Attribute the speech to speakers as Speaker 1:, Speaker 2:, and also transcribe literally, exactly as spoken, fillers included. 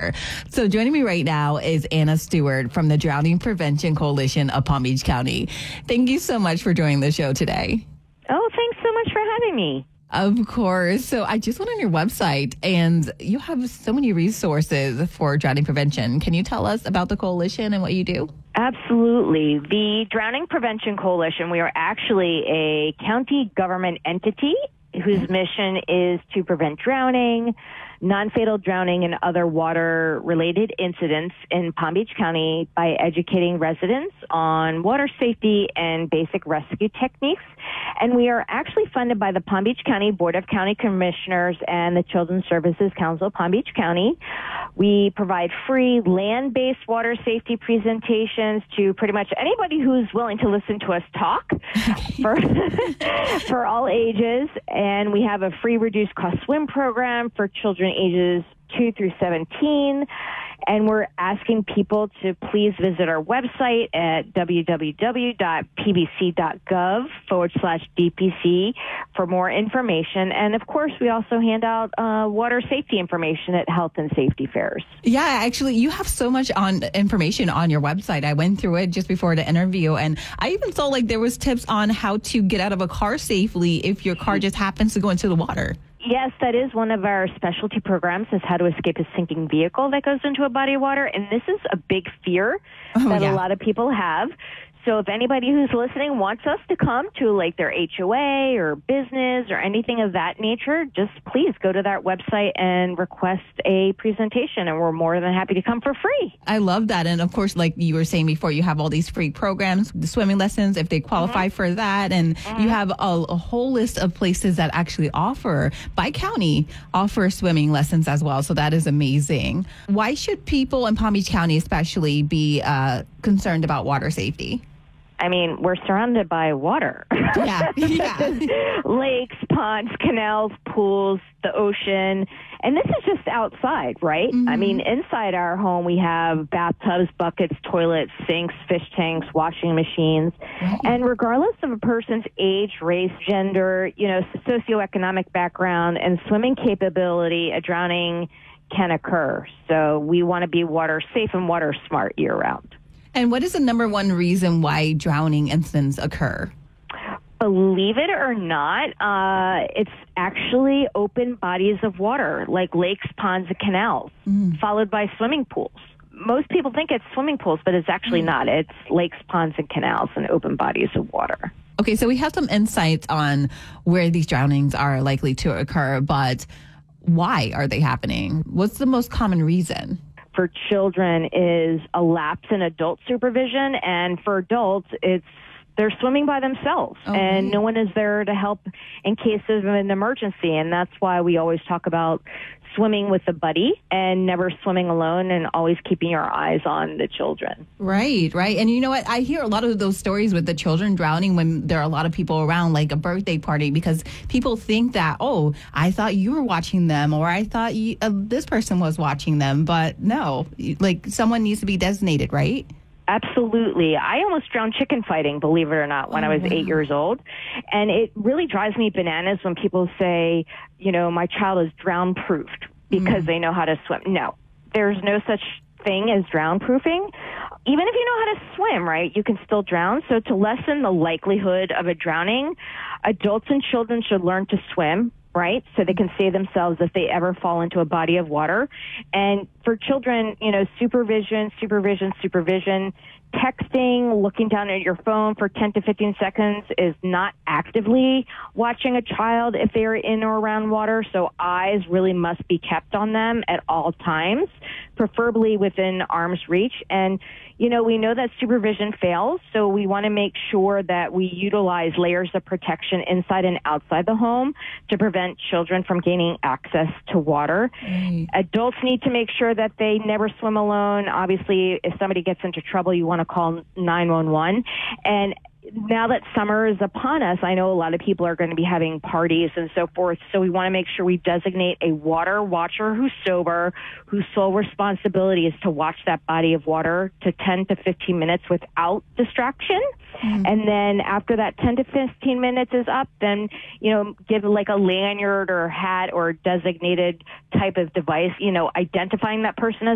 Speaker 1: water. So joining me right now is Anna Stewart from the Drowning Prevention Coalition of Palm Beach County. Thank you so much for joining the show today.
Speaker 2: Oh, thanks so much for having me.
Speaker 1: Of course. So I just went on your website and you have so many resources for drowning prevention. Can you tell us about the coalition and what you do?
Speaker 2: Absolutely. The Drowning Prevention Coalition, we are actually a county government entity whose mission is to prevent drowning, non-fatal drowning, and other water-related incidents in Palm Beach County by educating residents on water safety and basic rescue techniques. And we are actually funded by the Palm Beach County Board of County Commissioners and the Children's Services Council of Palm Beach County. We provide free land-based water safety presentations to pretty much anybody who's willing to listen to us talk for, for all ages. And we have a free reduced cost swim program for children ages two through seventeen. And we're asking people to please visit our website at www.pbc.gov forward slash DPC for more information. And of course, we also hand out uh, water safety information at health and safety fairs.
Speaker 1: Yeah, actually, you have so much on information on your website. I went through it just before the interview, and I even saw like there was tips on how to get out of a car safely if your car just happens to go into the water.
Speaker 2: Yes, that is one of our specialty programs, is how to escape a sinking vehicle that goes into a body of water. And this is a big fear
Speaker 1: oh,
Speaker 2: that
Speaker 1: yeah.
Speaker 2: a lot of people have. So if anybody who's listening wants us to come to like their H O A or business or anything of that nature, just please go to that website and request a presentation, and we're more than happy to come for free.
Speaker 1: I love that. And of course, like you were saying before, you have all these free programs, the swimming lessons, if they qualify mm-hmm. for that. And mm-hmm. you have a, a whole list of places that actually offer, by county, offer swimming lessons as well. So that is amazing. Why should people in Palm Beach County especially be uh, concerned about water safety?
Speaker 2: I mean, we're surrounded by water.
Speaker 1: Yeah, yeah.
Speaker 2: Lakes, ponds, canals, pools, the ocean. And this is just outside, right? Mm-hmm. I mean, inside our home, we have bathtubs, buckets, toilets, sinks, fish tanks, washing machines. Mm-hmm. And regardless of a person's age, race, gender, you know, socioeconomic background, and swimming capability, a drowning can occur. So we want to be water safe and water smart year round.
Speaker 1: And what is the number one reason why drowning incidents occur?
Speaker 2: Believe it or not, uh, it's actually open bodies of water like lakes, ponds, and canals, mm. followed by swimming pools. Most people think it's swimming pools, but it's actually mm. not. It's lakes, ponds, and canals and open bodies of water.
Speaker 1: Okay, so we have some insights on where these drownings are likely to occur, but why are they happening? What's the most common reason?
Speaker 2: For children is a lapse in adult supervision, and for adults, it's they're swimming by themselves, okay. and no one is there to help in case of an emergency, and that's why we always talk about swimming with a buddy and never swimming alone, and always keeping your eyes on the children.
Speaker 1: Right, right. And you know what? I hear a lot of those stories with the children drowning when there are a lot of people around, like a birthday party, because people think that, oh, I thought you were watching them, or I thought you, uh, this person was watching them. But no, like someone needs to be designated, right?
Speaker 2: Absolutely. I almost drowned chicken fighting, believe it or not, when oh, I was wow. eight years old. And it really drives me bananas when people say, you know, my child is drown-proofed because mm. they know how to swim. No, there's no such thing as drown-proofing. Even if you know how to swim, right, you can still drown. So to lessen the likelihood of a drowning, adults and children should learn to swim, right, so they can save themselves if they ever fall into a body of water. And for children, you know, supervision, supervision, supervision. Texting, looking down at your phone for ten to fifteen seconds is not actively watching a child if they're in or around water, so eyes really must be kept on them at all times, preferably within arm's reach. And, you know, we know that supervision fails, so we want to make sure that we utilize layers of protection inside and outside the home to prevent children from gaining access to water. Mm. Adults need to make sure that they never swim alone. Obviously, if somebody gets into trouble, you want to call nine one one. And now that summer is upon us, I know a lot of people are going to be having parties and so forth, so we want to make sure we designate a water watcher who's sober, whose sole responsibility is to watch that body of water to ten to fifteen minutes without distraction. Mm-hmm. And then after that ten to fifteen minutes is up, then, you know, give like a lanyard or hat or designated type of device, you know, identifying that person as